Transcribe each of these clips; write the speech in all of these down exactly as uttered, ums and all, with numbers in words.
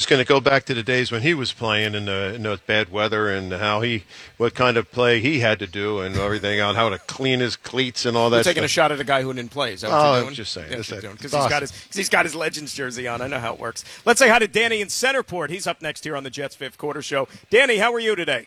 going to go back to the days when he was playing in the, in the bad weather and how he, what kind of play he had to do and everything on how to clean his cleats and all that. You're taking stuff. a shot at a guy who didn't play. Is that what oh, you're doing? I'm just saying. Yeah, Because he's got his because he's got his Legends jersey on. I know how it works. Let's say hi to Danny in Centerport. He's up next here on the Jets Fifth Quarter Show. Danny, how are you today?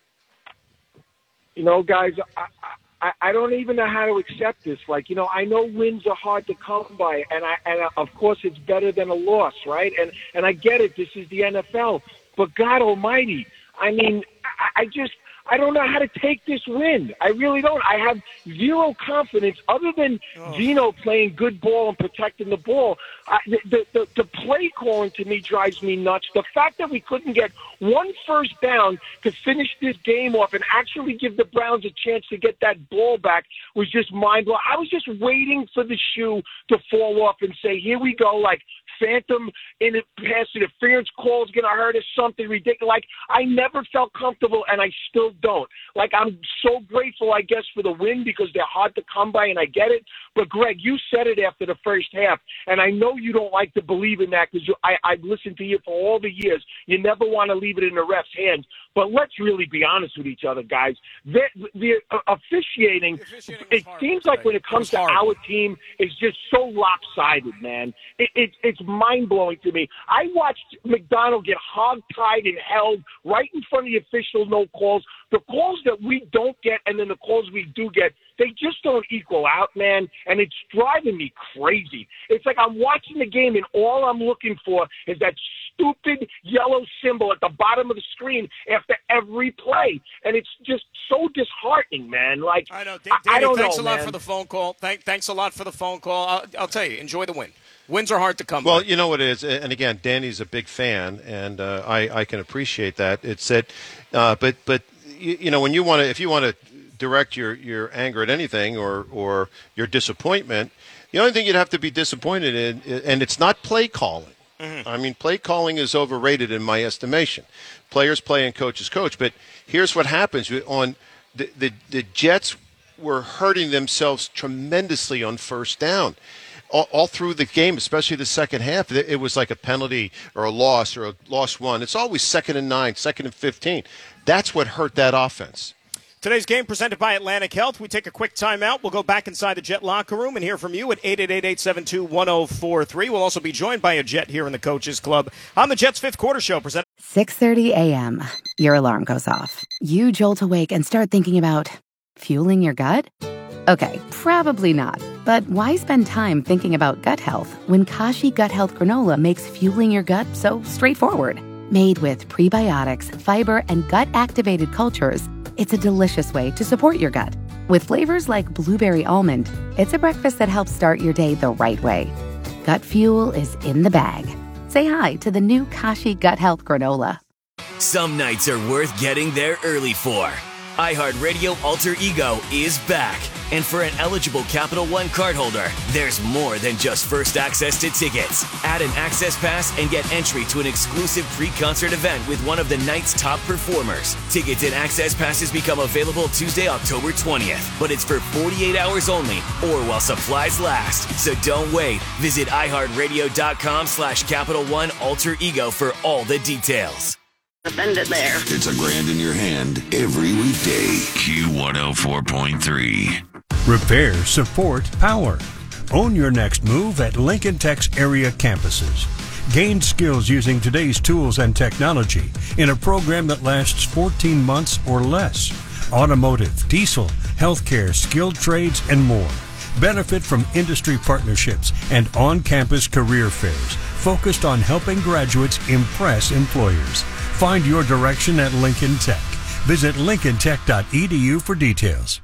You know, guys, I, I, I don't even know how to accept this. Like, you know, I know wins are hard to come by, and I and uh, of course it's better than a loss, right? And and I get it. This is the N F L, but God Almighty, I mean, I, I just. I don't know how to take this win. I really don't. I have zero confidence other than oh. Gino playing good ball and protecting the ball. I, the, the, the play calling to me drives me nuts. The fact that we couldn't get one first down to finish this game off and actually give the Browns a chance to get that ball back was just mind-blowing. I was just waiting for the shoe to fall off and say, here we go, like, phantom in a pass interference call is going to hurt us, something ridiculous. Like, I never felt comfortable, and I still don't. Like, I'm so grateful, I guess, for the win because they're hard to come by, and I get it. But, Greg, you said it after the first half, and I know you don't like to believe in that because I've listened to you for all the years. You never want to leave it in the ref's hands. But let's really be honest with each other, guys. The, the uh, officiating, officiating it seems like when it comes it to our team, it's just so lopsided, man. It, it, it's mind-blowing to me. I watched McDonald get hog-tied and held right in front of the official no calls. The calls that we don't get and then the calls we do get, they just don't equal out, man, and it's driving me crazy. It's like I'm watching the game, and all I'm looking for is that stupid yellow symbol at the bottom of the screen after every play, and it's just so disheartening, man. Like, I know, Danny, I, I don't thanks know, a lot man. for the phone call. Thank, thanks a lot for the phone call. I'll, I'll tell you, enjoy the win. Wins are hard to come well, by. you know what it is, and again, Danny's a big fan, and uh, I, I can appreciate that. It's that, uh, but but you, you know, when you want to, if you want to direct your, your anger at anything or or your disappointment, the only thing you'd have to be disappointed in, and it's not play calling. Mm-hmm. I mean, play calling is overrated in my estimation. Players play and coaches coach, but here's what happens on the the, the Jets were hurting themselves tremendously on first down. All, all through the game, especially the second half, it was like a penalty or a loss or a lost one. It's always second and nine, second and fifteen. That's what hurt that offense. Today's game presented by Atlantic Health. We take a quick timeout. We'll go back inside the Jet locker room and hear from you at eight eight eight, eight seven two, one oh four three. We'll also be joined by a Jet here in the Coaches Club on the Jets Fifth Quarter Show. Presented six thirty a.m. Your alarm goes off. You jolt awake and start thinking about fueling your gut? Okay, probably not. But why spend time thinking about gut health when Kashi Gut Health Granola makes fueling your gut so straightforward? Made with prebiotics, fiber, and gut-activated cultures, it's a delicious way to support your gut. With flavors like blueberry almond, it's a breakfast that helps start your day the right way. Gut fuel is in the bag. Say hi to the new Kashi Gut Health Granola. Some nights are worth getting there early for. iHeartRadio Alter Ego is back. And for an eligible Capital One cardholder, there's more than just first access to tickets. Add an access pass and get entry to an exclusive pre-concert event with one of the night's top performers. Tickets and access passes become available Tuesday, October twentieth, but it's for forty-eight hours only or while supplies last. So don't wait. Visit iHeartRadio.com slash Capital One Alter Ego for all the details. Offended there. It's a grand in your hand every weekday. Q one oh four point three. Repair, support, power. Own your next move at Lincoln Tech's area campuses. Gain skills using today's tools and technology in a program that lasts fourteen months or less. Automotive, diesel, healthcare, skilled trades, and more. Benefit from industry partnerships and on-campus career fairs focused on helping graduates impress employers. Find your direction at Lincoln Tech. Visit lincoln tech dot e d u for details.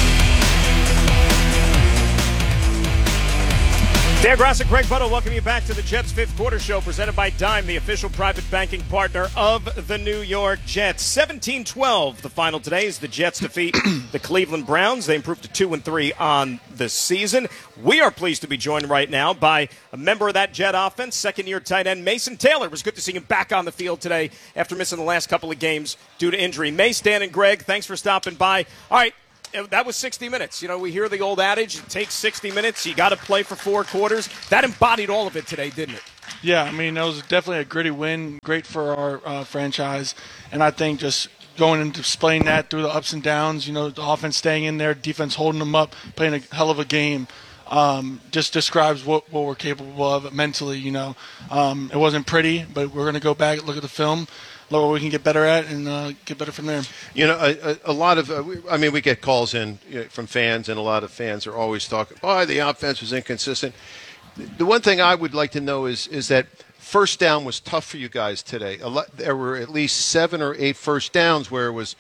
Dan Grass and Craig Buttle welcome you back to the Jets Fifth Quarter Show presented by Dime, the official private banking partner of the New York Jets. seventeen twelve, the final today as the Jets defeat the Cleveland Browns. They improved to two and three on the season. We are pleased to be joined right now by a member of that Jet offense, second-year tight end Mason Taylor. It was good to see him back on the field today after missing the last couple of games due to injury. Mace, Dan, and Greg, thanks for stopping by. All right. That was sixty minutes. You know, we hear the old adage, it takes sixty minutes. You got to play for four quarters. That embodied all of it today, didn't it? Yeah, I mean, it was definitely a gritty win, great for our uh, franchise. And I think just going and displaying that through the ups and downs, you know, the offense staying in there, defense holding them up, playing a hell of a game, um, just describes what, what we're capable of mentally, you know. Um, it wasn't pretty, but we're going to go back, look at the film, look what we can get better at, and uh, get better from there. You know, a, a, a lot of, uh, we, I mean, we get calls in you know, from fans, and a lot of fans are always talking, oh, the offense was inconsistent. The one thing I would like to know is is that first down was tough for you guys today. A lot, there were at least seven or eight first downs where it was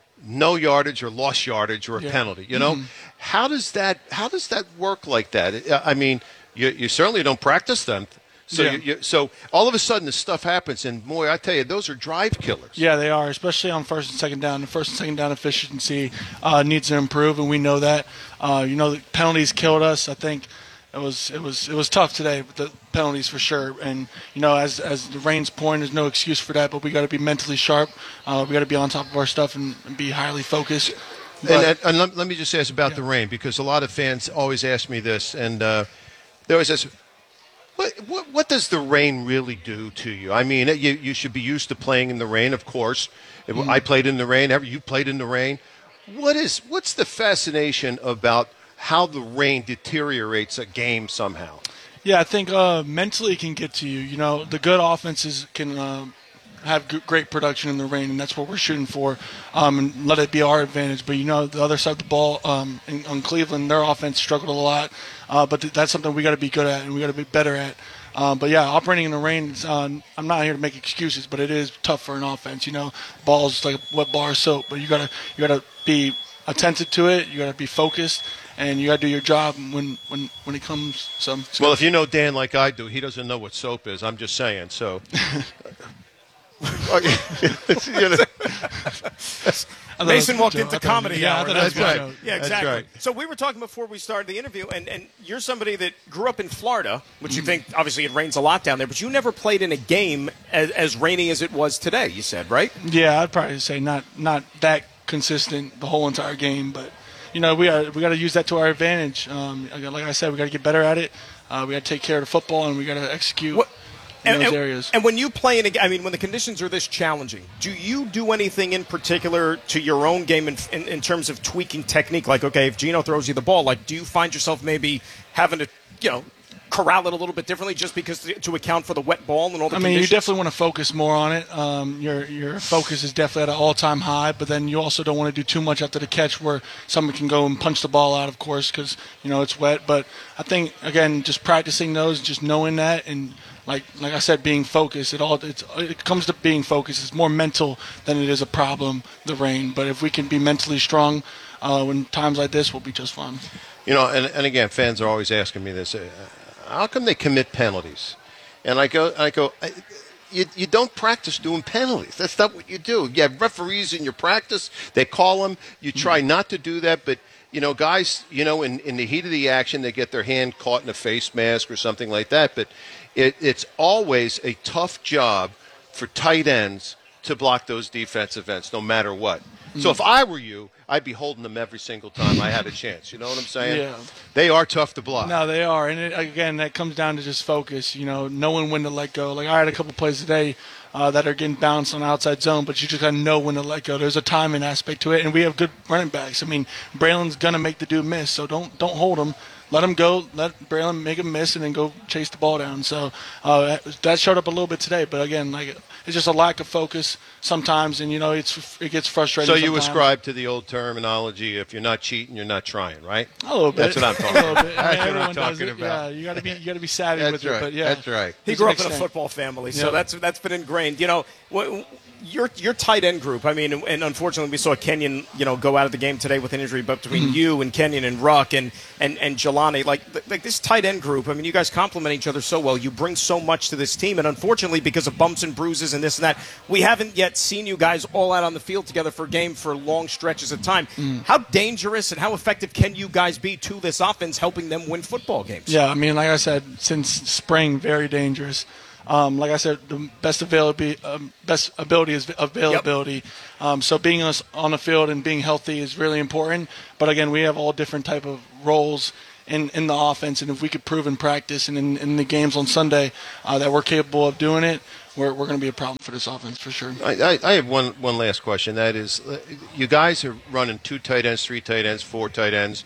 no yardage or lost yardage or a yeah. penalty. You know, mm-hmm. how does that how does that work like that? I mean, you, you certainly don't practice them. So, yeah. you, you, so all of a sudden this stuff happens, and boy, I tell you, those are drive killers. Yeah, they are, especially on first and second down. The first and second down efficiency uh, needs to improve, and we know that. Uh, you know, the penalties killed us. I think it was it was it was tough today with the penalties for sure. And you know, as as the rain's pouring, there's no excuse for that. But we got to be mentally sharp. Uh, we got to be on top of our stuff and, and be highly focused. But, and, and let, let me just ask about yeah. the rain, because a lot of fans always ask me this, and uh, they always ask, What, what what does the rain really do to you? I mean, you you should be used to playing in the rain, of course. Mm. I played in the rain. Ever you played in the rain? What is what's the fascination about how the rain deteriorates a game somehow? Yeah, I think uh, mentally it can get to you. You know, the good offenses can uh, have g- great production in the rain, and that's what we're shooting for, um, and let it be our advantage. But, you know, the other side of the ball, um, in, on Cleveland, their offense struggled a lot. Uh, but th- that's something we got to be good at and we got to be better at. Um, but, yeah, operating in the rain, uh, I'm not here to make excuses, but it is tough for an offense. You know, ball's like a wet bar of soap, but you got to you got to be attentive to it. You got to be focused. And you got to do your job when, when, when it comes. Some. Well, if you know Dan like I do, he doesn't know what soap is. I'm just saying. So, Mason walked into comedy yeah, hour. That's right. Joke. Yeah, exactly. That's right. So we were talking before we started the interview, and, and you're somebody that grew up in Florida, which you think obviously it rains a lot down there, but you never played in a game as, as rainy as it was today. You said, right? Yeah, I'd probably say not not that consistent the whole entire game, but. You know, we got we got to use that to our advantage. Um, like I said, we got to get better at it. Uh, we got to take care of the football, and we got to execute what, in and, those and, areas. And when you play in a game, I mean, when the conditions are this challenging, do you do anything in particular to your own game in, in, in terms of tweaking technique? Like, okay, if Gino throws you the ball, like, do you find yourself maybe having to, you know, corral it a little bit differently just because to, to account for the wet ball and all the I mean, conditions? you definitely want to focus more on it. Um, your your focus is definitely at an all-time high, but then you also don't want to do too much after the catch where someone can go and punch the ball out, of course, because, you know, it's wet. But I think, again, just practicing those, just knowing that, and like like I said, being focused. It all it's, it comes to being focused. It's more mental than it is a problem, the rain. But if we can be mentally strong uh, when times like this, we'll be just fine. You know, and, and again, fans are always asking me this. Uh, How come they commit penalties? And I go, I go, I, you, you don't practice doing penalties. That's not what you do. You have referees in your practice. They call them. You try not to do that. But, you know, guys, you know, in, in the heat of the action, they get their hand caught in a face mask or something like that. But it, it's always a tough job for tight ends to block those defensive ends, no matter what. So if I were you, I'd be holding them every single time I had a chance. You know what I'm saying? Yeah. They are tough to block. No, they are. And, it, again, that comes down to just focus, you know, knowing when to let go. Like, I had a couple plays today uh, that are getting bounced on the outside zone, but you just got to know when to let go. There's a timing aspect to it, and we have good running backs. I mean, Braylon's going to make the dude miss, so don't don't hold him. Let him go. Let Braylon make him miss, and then go chase the ball down. So uh, that showed up a little bit today. But again, like it's just a lack of focus sometimes, and you know it's it gets frustrating. So you sometimes. ascribe to the old terminology: if you're not cheating, you're not trying, right? A little bit. That's what I'm talking a little about. bit. That's I mean, what I'm everyone does talking it. about. Yeah, you got to be you got to be savvy That's with right. it. But yeah, That's right. He There's grew an up in a extent. football family, so Yep. that's that's been ingrained. You know, what, your your tight end group. I mean, and unfortunately, we saw Kenyon, you know, go out of the game today with an injury. But between Mm-hmm. you and Kenyon and Ruck and and and Jelani, like like this tight end group. I mean, you guys complement each other so well. You bring so much to this team, and unfortunately, because of bumps and bruises and this and that, we haven't yet seen you guys all out on the field together for a game for long stretches of time. Mm. How dangerous and how effective can you guys be to this offense, helping them win football games? Yeah, I mean, like I said, since spring, very dangerous. Um, like I said, the best availability, um, best ability is availability. Yep. Um, so being us on the field and being healthy is really important. But again, we have all different type of roles in, in the offense. And if we could prove in practice and in, in the games on Sunday uh, that we're capable of doing it, we're we're going to be a problem for this offense for sure. I, I, I have one one last question. That is, uh, you guys are running two tight ends, three tight ends, four tight ends.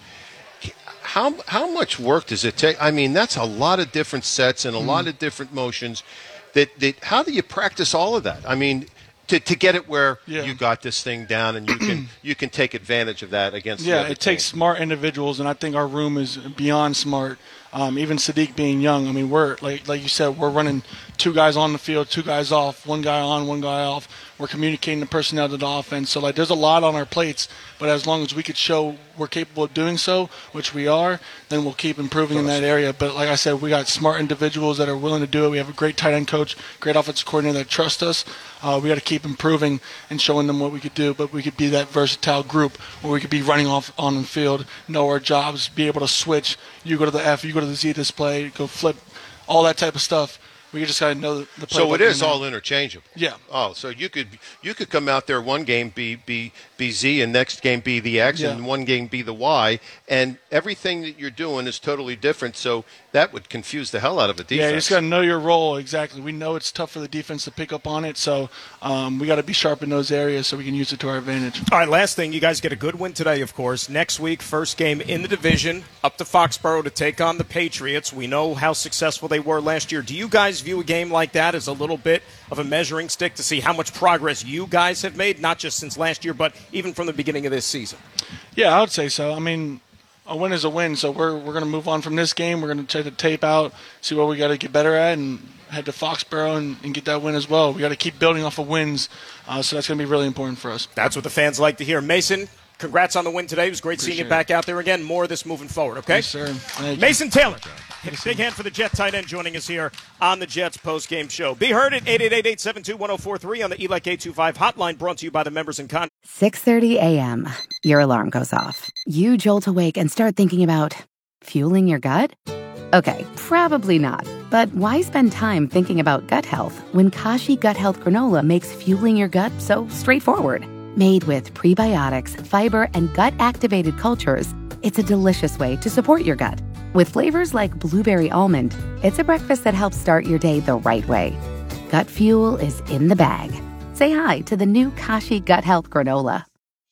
How how much work does it take? I mean, that's a lot of different sets and a mm. lot of different motions. That, that how do you practice all of that? I mean, to to get it where yeah. you got this thing down and you can you can take advantage of that against. Yeah, the other it team. takes smart individuals, and I think our room is beyond smart. Um, even Sadiq being young, I mean, we're like like you said, we're running two guys on the field, two guys off, one guy on, one guy off. We're communicating the personnel to the offense. So, like, there's a lot on our plates, but as long as we could show we're capable of doing so, which we are, then we'll keep improving in that area. But like I said, we got smart individuals that are willing to do it. We have a great tight end coach, great offensive coordinator that trusts us. Uh, we got to keep improving and showing them what we could do, but we could be that versatile group where we could be running off on the field, know our jobs, be able to switch. You go to the F, you go to the Z display, go flip, all that type of stuff. We just got to know the, the play. So it is all interchangeable. Yeah. Oh, so you could you could come out there one game be be be Z and next game be the X yeah. and one game be the Y, and everything that you're doing is totally different. So that would confuse the hell out of a defense. Yeah, you just got to know your role exactly. We know it's tough for the defense to pick up on it, so um, we got to be sharp in those areas so we can use it to our advantage. All right, last thing, you guys get a good win today, of course. Next week, first game in the division, up to Foxborough to take on the Patriots. We know how successful they were last year. Do you guys view a game like that as a little bit of a measuring stick to see how much progress you guys have made, not just since last year, but even from the beginning of this season? Yeah, I would say so. I mean, a win is a win, so we're we're going to move on from this game. We're going to take the tape out, see what we got to get better at, and head to Foxborough and, and get that win as well. We got to keep building off of wins, uh, so that's going to be really important for us. That's what the fans like to hear. Mason, congrats on the win today. It was great Appreciate seeing you back out there again. More of this moving forward, okay? Yes, sir. Thank Mason you. Taylor. Big hand for the Jet tight end joining us here on the Jets post-game show. Be heard at eight eight eight, eight seven two, one oh four three on the E L E C eight two five hotline, brought to you by the members in con. six thirty a.m. Your alarm goes off. You jolt awake and start thinking about fueling your gut? Okay, probably not. But why spend time thinking about gut health when Kashi Gut Health Granola makes fueling your gut so straightforward? Made with prebiotics, fiber, and gut-activated cultures, it's a delicious way to support your gut. With flavors like blueberry almond, it's a breakfast that helps start your day the right way. Gut fuel is in the bag. Say hi to the new Kashi Gut Health Granola.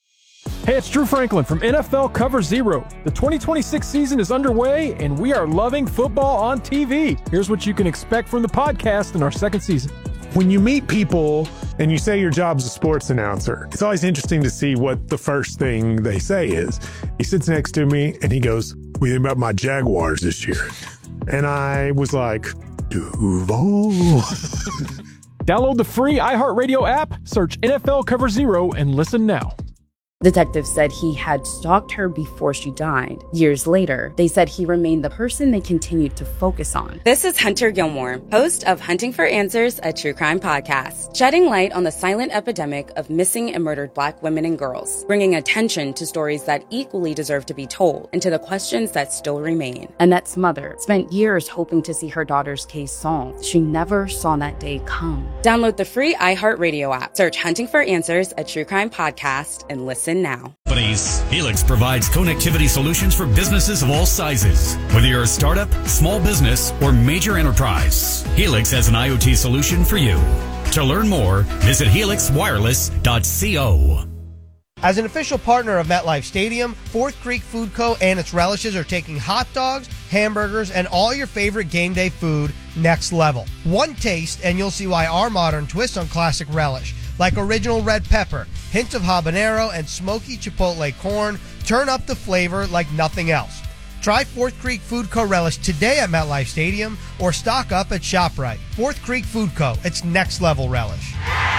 Hey, it's Drew Franklin from N F L Cover Zero. The twenty twenty-six season is underway, and we are loving football on T V. Here's what you can expect from the podcast in our second season. When you meet people and you say your job's a sports announcer, it's always interesting to see what the first thing they say is. He sits next to me and he goes, "What do you think about my Jaguars this year?" And I was like, Duval. Download the free iHeartRadio app, search N F L Cover Zero, and listen now. Detectives said he had stalked her before she died. Years later, they said he remained the person they continued to focus on. This is Hunter Gilmore, host of Hunting for Answers, a true crime podcast, shedding light on the silent epidemic of missing and murdered Black women and girls, bringing attention to stories that equally deserve to be told and to the questions that still remain. Annette's mother spent years hoping to see her daughter's case solved. She never saw that day come. Download the free iHeartRadio app, search Hunting for Answers, a true crime podcast, and listen now. Helix provides connectivity solutions for businesses of all sizes. Whether you're a startup, small business, or major enterprise, Helix has an IoT solution for you. To learn more, visit helix wireless dot co. As an official partner of MetLife Stadium, Fourth Creek Food Co. and its relishes are taking hot dogs, hamburgers, and all your favorite game day food next level. One taste and you'll see why our modern twist on classic relish, like original red pepper, hints of habanero, and smoky chipotle corn, turn up the flavor like nothing else. Try Fourth Creek Food Co. relish today at MetLife Stadium or stock up at ShopRite. Fourth Creek Food Co. It's next level relish.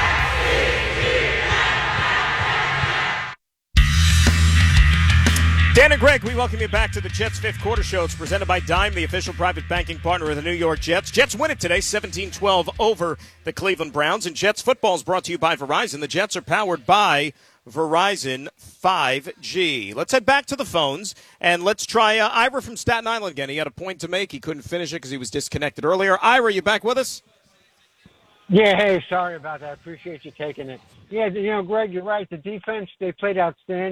Dan and Greg, we welcome you back to the Jets fifth quarter show. It's presented by Dime, the official private banking partner of the New York Jets. Jets win it today, seventeen twelve over the Cleveland Browns. And Jets football is brought to you by Verizon. The Jets are powered by Verizon five G. Let's head back to the phones, and let's try uh, Ira from Staten Island again. He had a point to make. He couldn't finish it because he was disconnected earlier. Ira, you back with us? Yeah, hey, sorry about that. Appreciate you taking it. Yeah, you know, Greg, you're right. The defense, they played outstanding.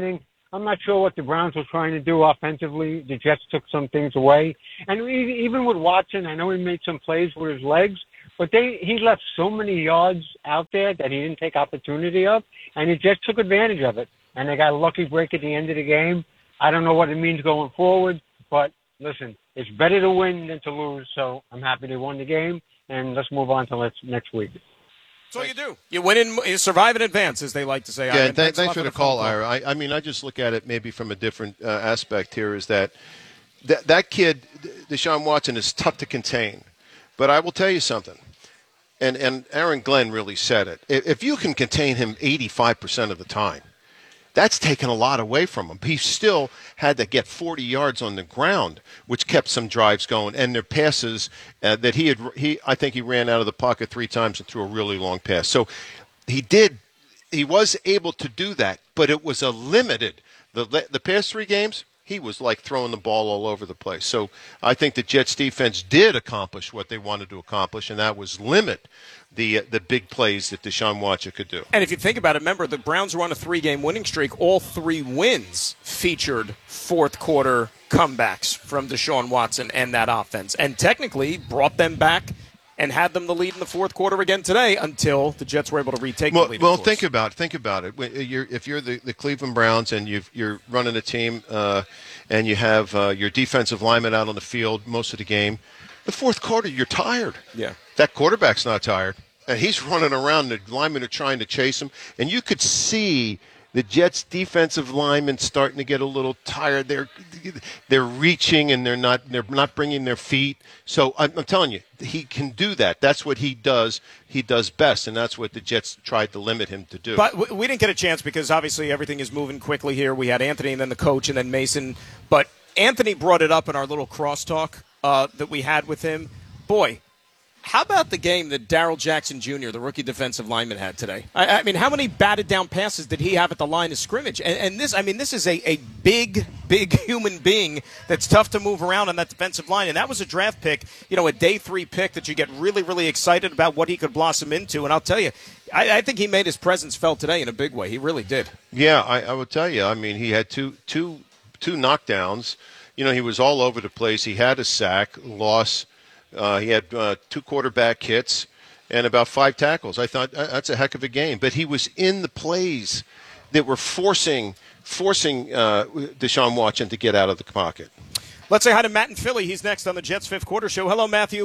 I'm not sure what the Browns were trying to do offensively. The Jets took some things away. And we, even with Watson, I know he made some plays with his legs, but they he left so many yards out there that he didn't take opportunity of, and the Jets took advantage of it. And they got a lucky break at the end of the game. I don't know what it means going forward, but listen, it's better to win than to lose, so I'm happy they won the game, and let's move on to let's, next week. That's all you do. You win in, you survive in advance, as they like to say. Yeah, Ivan. and th- thanks for for the the call, call. Ira. I, I mean, I just look at it maybe from a different uh, aspect here is that th- that kid, Deshaun Watson, is tough to contain. But I will tell you something, and, and Aaron Glenn really said it. If, if you can contain him eighty-five percent of the time, that's taken a lot away from him. He still had to get forty yards on the ground, which kept some drives going. And their passes uh, that he had, he I think he ran out of the pocket three times and threw a really long pass. So he did, he was able to do that, but it was a limited. The the past three games, he was like throwing the ball all over the place. So I think the Jets defense did accomplish what they wanted to accomplish, and that was limit the the big plays that Deshaun Watson could do. And if you think about it, remember, the Browns were on a three-game winning streak. All three wins featured fourth-quarter comebacks from Deshaun Watson and that offense, and technically brought them back and had them the lead in the fourth quarter again today until the Jets were able to retake well, the lead. Well, think about it. Think about it. When you're, if you're the, the Cleveland Browns and you've, you're running a team uh, and you have uh, your defensive lineman out on the field most of the game, the fourth quarter, you're tired. Yeah. That quarterback's not tired. And he's running around. The linemen are trying to chase him. And you could see the Jets' defensive linemen starting to get a little tired. They're they're reaching and they're not they're not bringing their feet. So I'm, I'm telling you, he can do that. That's what he does. He does best, and that's what the Jets tried to limit him to do. But we didn't get a chance because obviously everything is moving quickly here. We had Anthony and then the coach and then Mason. But Anthony brought it up in our little crosstalk uh, that we had with him. Boy, how about the game that Darrell Jackson Junior, the rookie defensive lineman, had today? I, I mean, how many batted down passes did he have at the line of scrimmage? And, and this, I mean, this is a, a big, big human being that's tough to move around on that defensive line. And that was a draft pick, you know, a day three pick that you get really, really excited about what he could blossom into. And I'll tell you, I, I think he made his presence felt today in a big way. He really did. Yeah, I, I will tell you. I mean, he had two, two, two knockdowns. You know, he was all over the place. He had a sack, loss. Uh, he had uh, two quarterback hits and about five tackles. I thought uh, that's a heck of a game. But he was in the plays that were forcing forcing uh, Deshaun Watson to get out of the pocket. Let's say hi to Matt in Philly. He's next on the Jets Fifth Quarter Show. Hello, Matthew.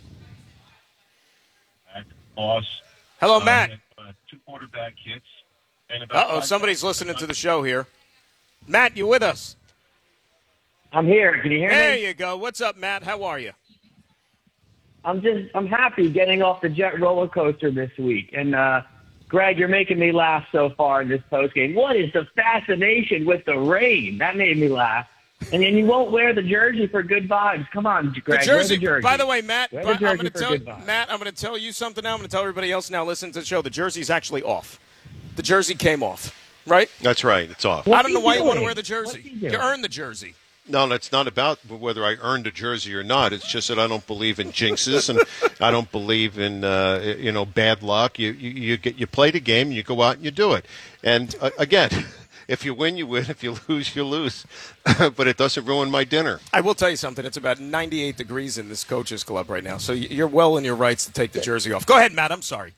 Boss. Hello, Matt. Uh, two quarterback hits. And about Uh-oh, somebody's listening to the show here. Matt, you with us? I'm here. Can you hear there me? There you go. What's up, Matt? How are you? I'm just, I'm happy getting off the Jet roller coaster this week. And, uh, Greg, you're making me laugh so far in this postgame. What is the fascination with the rain? That made me laugh. And then you won't wear the jersey for good vibes. Come on, Greg. The jersey. Wear the jersey. By the way, Matt, Wear but the jersey I'm going to for tell good vibes. Matt, I'm going to tell you something now. I'm going to tell everybody else now listening to the show. The jersey's actually off. The jersey came off, right? That's right. It's off. I don't know why you want to doing? wear the jersey. You earned the jersey. No, that's not about whether I earned a jersey or not. It's just that I don't believe in jinxes and I don't believe in uh, you know bad luck. You, you you get you play the game, and you go out and you do it. And uh, again, if you win, you win. If you lose, you lose. But it doesn't ruin my dinner. I will tell you something. It's about ninety-eight degrees in this coaches club right now, so you're well in your rights to take the jersey off. Go ahead, Matt. I'm sorry.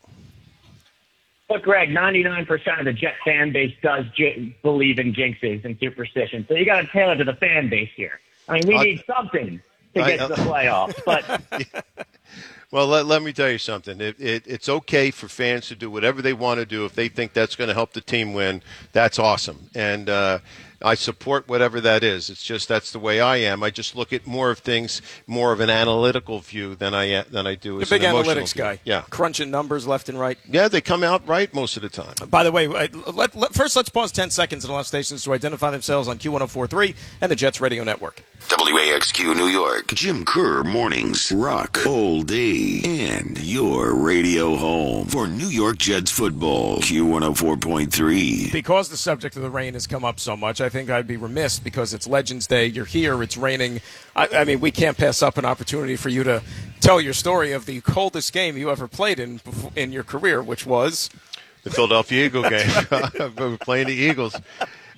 Look, Greg, ninety-nine percent of the Jet fan base does j- believe in jinxes and superstitions. So you got to tailor to the fan base here. I mean, we I- need something to I- get to the playoffs. But Well, let, let me tell you something. It, it, it's okay for fans to do whatever they want to do. If they think that's going to help the team win, that's awesome. And uh, I support whatever that is. It's just that's the way I am. I just look at more of things, more of an analytical view than I than I do The as big an emotional analytics view. guy. Yeah, Crunching numbers left and right. yeah, they come out right most of the time. By the way, uh, let, let, first let's pause ten seconds and allow stations to identify themselves on Q ten forty-three and the Jets Radio Network. W A X Q New York. Jim Kerr Mornings. Rock all day. And your radio home for New York Jets football. Q one oh four point three. Because the subject of the rain has come up so much, I think I'd be remiss because it's Legends Day. You're here. It's raining. I, I mean, we can't pass up an opportunity for you to tell your story of the coldest game you ever played in in your career, which was The Philadelphia Eagle game. We were playing the Eagles.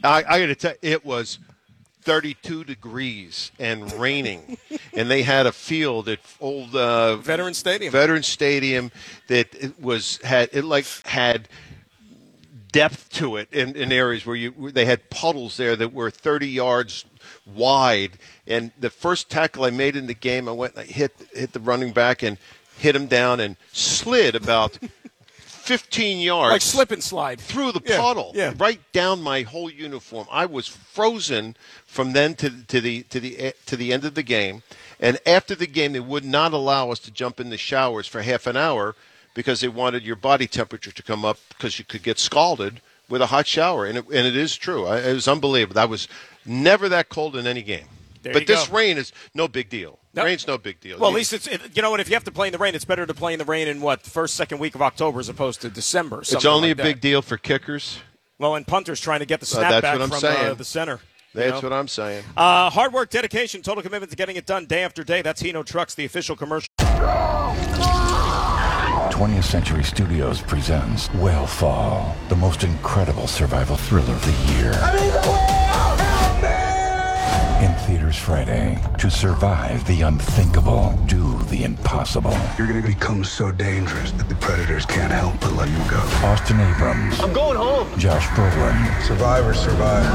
I, I got to tell you, it was thirty-two degrees and raining, and they had a field at old uh, Veteran Stadium. Veteran Stadium that it was had it like had depth to it in, in areas where you where they had puddles there that were thirty yards wide. And the first tackle I made in the game, I went and I hit hit the running back and hit him down and slid about fifteen yards, like slip and slide through the yeah, puddle, yeah. right down my whole uniform. I was frozen from then to to the to the to the end of the game. And after the game, they would not allow us to jump in the showers for half an hour because they wanted your body temperature to come up because you could get scalded with a hot shower. And it, and it is true. I, it was unbelievable. I was never that cold in any game. There but you this go. rain is no big deal. No. Rain's no big deal. Well, at You- least it's it, you know what? If you have to play in the rain, it's better to play in the rain in what first, second week of October as opposed to December. it's something only like a big that. deal for kickers. Well, and punters trying to get the Uh, snap that's back what I'm from saying. uh, the center. you That's know? what I'm saying. Uh, hard work, dedication, total commitment to getting it done day after day. That's Hino Trucks, the official commercial. twentieth Century Studios presents Whale the most incredible survival thriller of the year. In theaters Friday. To survive the unthinkable, do the impossible. You're going to become so dangerous that the predators can't help but let you go. Austin Abrams. I'm going home. Josh Brolin. Survivor, survivor.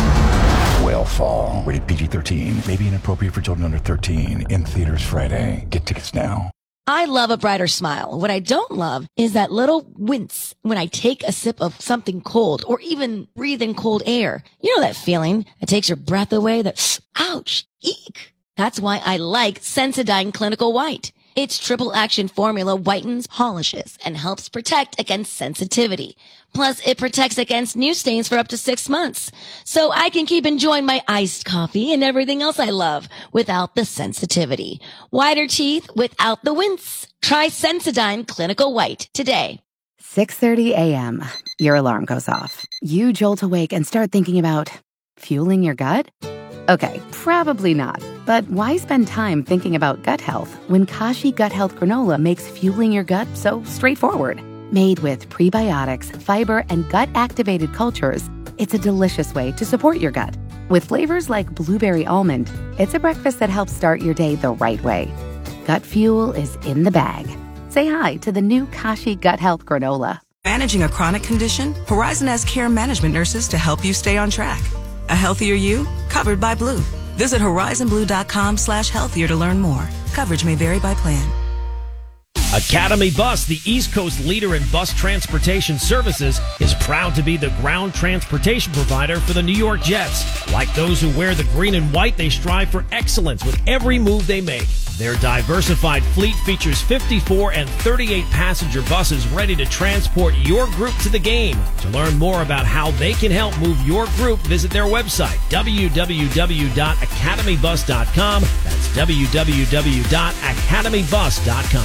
Whale Rated P G thirteen. May be inappropriate for children under thirteen. In theaters Friday. Get tickets now. I love a brighter smile. What I don't love is that little wince when I take a sip of something cold or even breathe in cold air. You know that feeling that takes your breath away, that ouch, eek. That's why I like Sensodyne Clinical White. Its triple action formula whitens, polishes, and helps protect against sensitivity. Plus, it protects against new stains for up to six months. So I can keep enjoying my iced coffee and everything else I love without the sensitivity. Whiter teeth without the wince. Try Sensodyne Clinical White today. six thirty a.m. Your alarm goes off. You jolt awake and start thinking about fueling your gut? Okay, probably not. But why spend time thinking about gut health when Kashi Gut Health Granola makes fueling your gut so straightforward? Made with prebiotics, fiber, and gut-activated cultures, it's a delicious way to support your gut. With flavors like blueberry almond, it's a breakfast that helps start your day the right way. Gut fuel is in the bag. Say hi to the new Kashi Gut Health Granola. Managing a chronic condition? Horizon has care management nurses to help you stay on track. A healthier you? Covered by Blue. Visit horizonblue.com slash healthier to learn more. Coverage may vary by plan. Academy Bus, the East Coast leader in bus transportation services, is proud to be the ground transportation provider for the New York Jets. Like those who wear the green and white, they strive for excellence with every move they make. Their diversified fleet features fifty-four and thirty-eight passenger buses ready to transport your group to the game. To learn more about how they can help move your group, visit their website, w w w dot academy bus dot com. That's w w w dot academy bus dot com.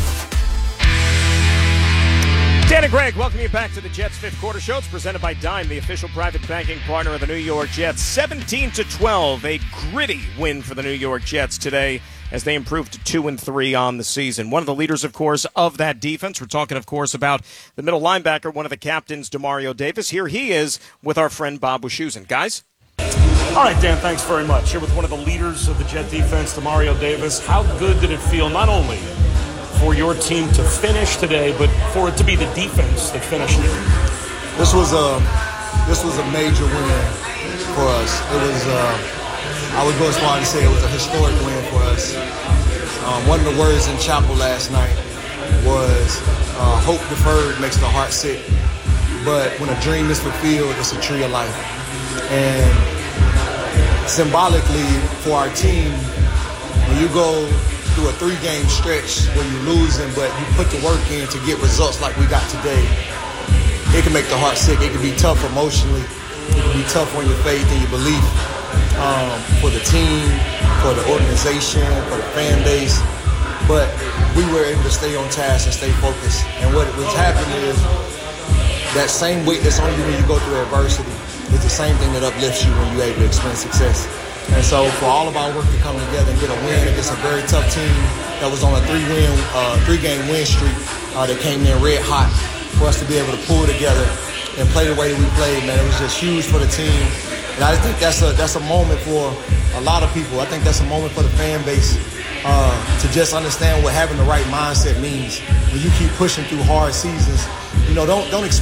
Dan and Greg, welcome you back to the Jets Fifth Quarter Show. It's presented by Dime, the official private banking partner of the New York Jets. seventeen to twelve, a gritty win for the New York Jets today as they improved to two and three on the season. One of the leaders, of course, of that defense. We're talking, of course, about the middle linebacker, one of the captains, Demario Davis. Here he is with our friend Bob Wischusen. Guys? All right, Dan, thanks very much. Here with one of the leaders of the Jet defense, Demario Davis. How good did it feel not only for your team to finish today, but for it to be the defense that finished it? This was a this was a major win for us. It was uh, I would go as far as to say it was a historic win for us. Um, one of the words in chapel last night was uh, hope deferred makes the heart sick, but when a dream is fulfilled, it's a tree of life. And symbolically for our team, when you go through a three-game stretch where you're losing, but you put the work in to get results like we got today, it can make the heart sick. It can be tough emotionally. It can be tough on your faith and your belief um, for the team, for the organization, for the fan base. But we were able to stay on task and stay focused. And what was happening is that same weight that's on you when you go through adversity is the same thing that uplifts you when you're able to experience success. And so for all of our work to come together and get a win against a very tough team that was on a three-win, uh, three-game win streak uh, that came in red hot, for us to be able to pull together and play the way that we played, man, it was just huge for the team. And I think that's a that's a moment for a lot of people. I think that's a moment for the fan base uh, to just understand what having the right mindset means. When you keep pushing through hard seasons, you know, don't don't expect